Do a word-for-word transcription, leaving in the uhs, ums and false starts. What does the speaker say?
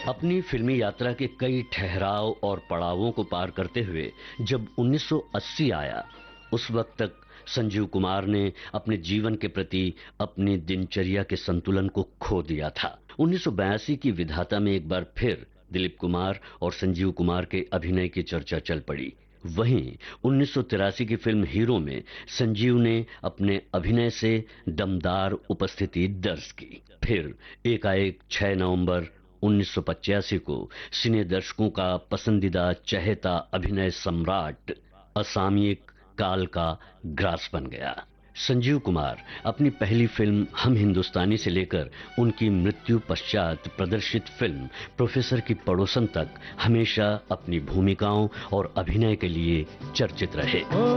अपनी फिल्मी यात्रा के कई ठहराव और पड़ावों को पार करते हुए जब उन्नीस सौ अस्सी आया, उस वक्त तक संजीव कुमार ने अपने जीवन के प्रति अपनी दिनचर्या के संतुलन को खो दिया था। उन्नीस सौ बयासी की विधाता में एक बार फिर दिलीप कुमार और संजीव कुमार के अभिनय की चर्चा चल पड़ी। वहीं उन्नीस सौ तिरासी की फिल्म हीरो में संजीव ने अपने अभिनय से दमदार उपस्थिति दर्ज की। फिर एकाएक छह नवंबर उन्नीस सौ पचासी को सिने दर्शकों का पसंदीदा चहेता अभिनय सम्राट असामयिक काल का ग्रास बन गया। संजीव कुमार अपनी पहली फिल्म हम हिंदुस्तानी से लेकर उनकी मृत्यु पश्चात प्रदर्शित फिल्म प्रोफेसर की पड़ोसन तक हमेशा अपनी भूमिकाओं और अभिनय के लिए चर्चित रहे।